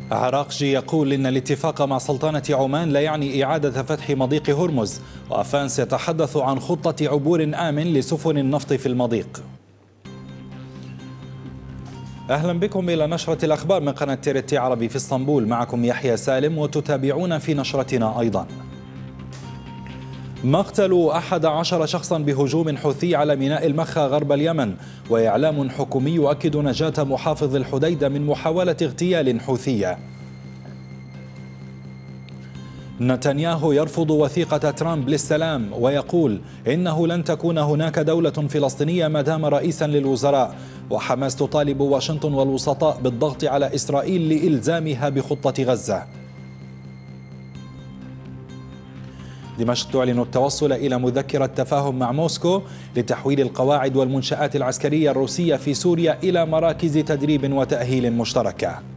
عراقجي يقول إن الاتفاق مع سلطنة عمان لا يعني إعادة فتح مضيق هرمز، وفانس يتحدث عن خطة عبور آمن لسفن النفط في المضيق. أهلا بكم إلى نشرة الأخبار من قناة تيرتي عربي في اسطنبول، معكم يحيى سالم وتتابعون في نشرتنا أيضا. مقتل 11 شخصا بهجوم حوثي على ميناء المخا غرب اليمن، وإعلام حكومي يؤكد نجاة محافظ الحديدة من محاولة اغتيال حوثية. نتنياهو يرفض وثيقة ترامب للسلام ويقول إنه لن تكون هناك دولة فلسطينية ما دام رئيسا للوزراء، وحماس تطالب واشنطن والوسطاء بالضغط على إسرائيل لإلزامها بخطة غزة. دمشق تعلن التوصل إلى مذكرة تفاهم مع موسكو لتحويل القواعد والمنشآت العسكرية الروسية في سوريا إلى مراكز تدريب وتأهيل مشتركة.